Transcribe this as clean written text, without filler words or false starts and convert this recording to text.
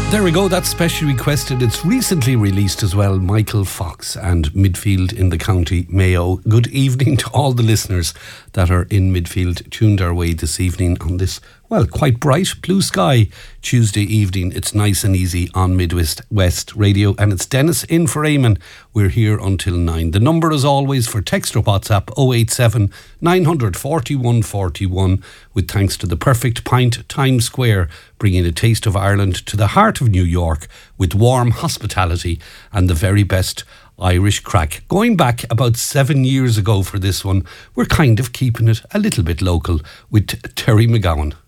There we go, that's specially requested. It's recently released as well. Michael Fox and Midfield in the County Mayo. Good evening to all the listeners that are in Midfield, tuned our way this evening on this, well, quite bright blue sky Tuesday evening. It's nice and easy on Midwest Radio, and it's Dennis in for Eamon. We're here until 9. The number as always for text or WhatsApp 087 900 4141, with thanks to the Perfect Pint Times Square, bringing a taste of Ireland to the heart of New York with warm hospitality and the very best Irish crack. Going back about 7 years ago for this one, we're kind of keeping it a little bit local with Terry McGowan.